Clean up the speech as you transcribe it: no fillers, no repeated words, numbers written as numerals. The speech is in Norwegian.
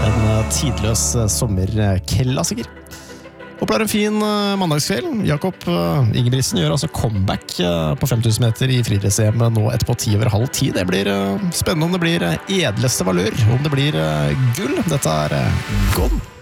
En tidløs sommerklassiker. Håper det er en fin mandagskveld. Jakob Ingebrigtsen gjør altså comeback på 5000 meter i friidretts-EM nå etterpå 10:30. Det blir spennende om det blir edleste valør, om det blir gull. Dette er Gone.